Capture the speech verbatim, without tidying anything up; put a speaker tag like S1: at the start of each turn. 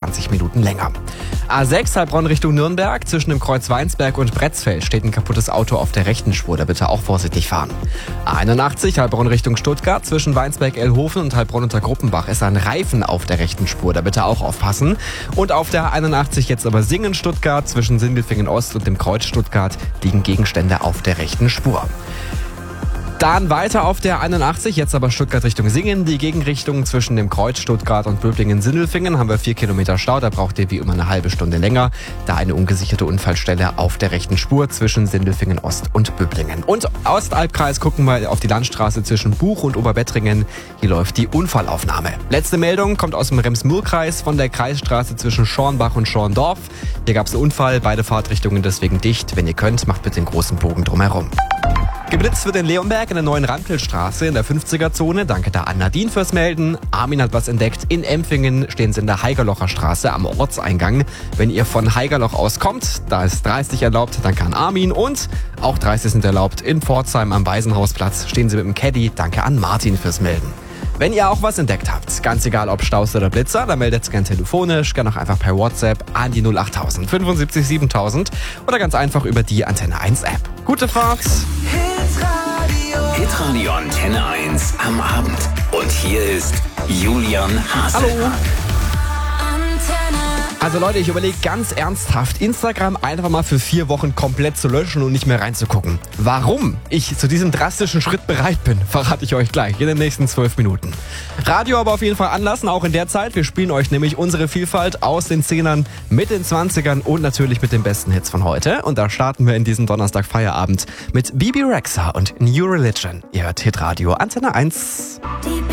S1: zwanzig Minuten länger. A sechs Heilbronn Richtung Nürnberg. Zwischen dem Kreuz Weinsberg und Bretzfeld steht ein kaputtes Auto auf der rechten Spur. Da bitte auch vorsichtig fahren. A einundachtzig Heilbronn Richtung Stuttgart. Zwischen Weinsberg-Elhofen und Heilbronn unter Gruppenbach ist ein Reifen auf der rechten Spur. Da bitte auch aufpassen. Und auf der A einundachtzig jetzt aber Singen-Stuttgart. Zwischen Sindelfingen Ost und dem Kreuz Stuttgart liegen Gegenstände auf der rechten Spur. Dann weiter auf der einundachtzig, jetzt aber Stuttgart Richtung Singen. Die Gegenrichtung zwischen dem Kreuz Stuttgart und Böblingen-Sindelfingen haben wir vier Kilometer Stau. Da braucht ihr wie immer eine halbe Stunde länger. Da eine ungesicherte Unfallstelle auf der rechten Spur zwischen Sindelfingen Ost und Böblingen. Und Ostalbkreis gucken wir auf die Landstraße zwischen Buch und Oberbettringen. Hier läuft die Unfallaufnahme. Letzte Meldung kommt aus dem Rems-Murr-Kreis von der Kreisstraße zwischen Schornbach und Schorndorf. Hier gab es einen Unfall, beide Fahrtrichtungen deswegen dicht. Wenn ihr könnt, macht bitte den großen Bogen drumherum. Geblitzt wird in Leonberg in der neuen Ramkelstraße in der fünfziger-Zone. Danke da an Nadine fürs Melden. Armin hat was entdeckt. In Empfingen stehen sie in der Haigerlocher Straße am Ortseingang. Wenn ihr von Haigerloch aus kommt, da ist dreißig erlaubt, dann kann Armin. Und auch dreißig sind erlaubt. In Pforzheim am Waisenhausplatz stehen sie mit dem Caddy. Danke an Martin fürs Melden. Wenn ihr auch was entdeckt habt, ganz egal ob Staus oder Blitzer, dann meldet gern telefonisch, gern auch einfach per WhatsApp an die null acht null null null fünfundsiebzig siebentausend oder ganz einfach über die Antenne eins App. Gute Fahrt!
S2: Hitradio Antenne eins am Abend. Und hier ist Julian Haselmann.
S1: Hallo! Also Leute, ich überlege ganz ernsthaft, Instagram einfach mal für vier Wochen komplett zu löschen und nicht mehr reinzugucken. Warum ich zu diesem drastischen Schritt bereit bin, verrate ich euch gleich in den nächsten zwölf Minuten. Radio aber auf jeden Fall anlassen, auch in der Zeit. Wir spielen euch nämlich unsere Vielfalt aus den Zehnern mit den Zwanzigern und natürlich mit den besten Hits von heute. Und da starten wir in diesem Donnerstag Feierabend mit Bebe Rexha und New Religion. Ihr hört Hitradio Antenne eins.